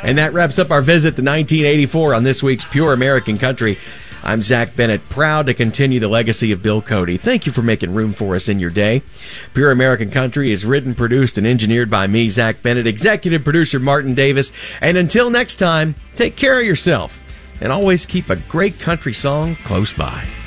And that wraps up our visit to 1984 on this week's Pure American Country. I'm Zach Bennett, proud to continue the legacy of Bill Cody. Thank you for making room for us in your day. Pure American Country is written, produced, and engineered by me, Zach Bennett, executive producer Martin Davis. And until next time, take care of yourself and always keep a great country song close by.